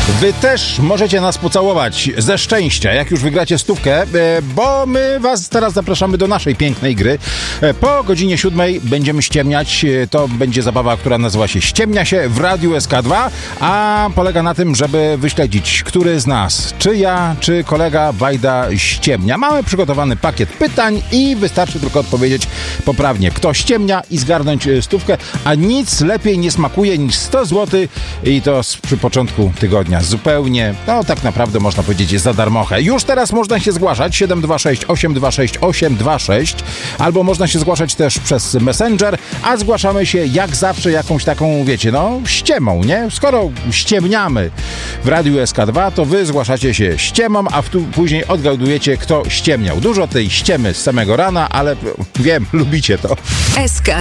Wy też możecie nas pocałować ze szczęścia, jak już wygracie stówkę, bo my was teraz zapraszamy do naszej pięknej gry. Po godzinie 7 będziemy ściemniać. To będzie zabawa, która nazywa się Ściemnia się w Radiu SK2, a polega na tym, żeby wyśledzić, który z nas, czy ja, czy kolega Wajda ściemnia. Mamy przygotowany pakiet pytań i wystarczy tylko odpowiedzieć poprawnie, kto ściemnia i zgarnąć stówkę, a nic lepiej nie smakuje niż 100 zł i to przy początku tygodnia. Zupełnie, no tak naprawdę można powiedzieć jest za darmochę. Już teraz można się zgłaszać 726 826 826 albo można się zgłaszać też przez Messenger, a zgłaszamy się jak zawsze jakąś taką, wiecie, no ściemą, nie? Skoro ściemniamy w Radiu SK2, to wy zgłaszacie się ściemą, a później odgadujecie, kto ściemniał. Dużo tej ściemy z samego rana, ale wiem, lubicie to. SK